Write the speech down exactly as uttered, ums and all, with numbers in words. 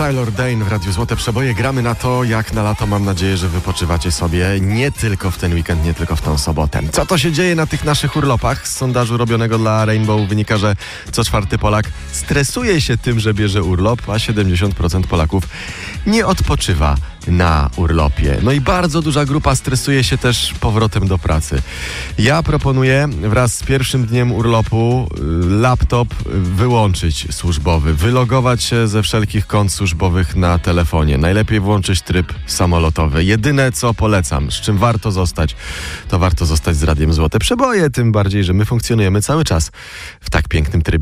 Tyler Dane w Radiu Złote Przeboje. Gramy na to, jak na lato. Mam nadzieję, że wypoczywacie sobie nie tylko w ten weekend, nie tylko w tą sobotę. Co to się dzieje na tych naszych urlopach? Z sondażu robionego dla Rainbow wynika, że co czwarty Polak stresuje się tym, że bierze urlop, a siedemdziesiąt procent Polaków nie odpoczywa na urlopie. No i bardzo duża grupa stresuje się też powrotem do pracy. Ja proponuję wraz z pierwszym dniem urlopu laptop wyłączyć służbowy, wylogować się ze wszelkich kont służbowych na telefonie. Najlepiej włączyć tryb samolotowy. Jedyne co polecam, z czym warto zostać, to warto zostać z Radiem Złote Przeboje, tym bardziej, że my funkcjonujemy cały czas w tak pięknym trybie.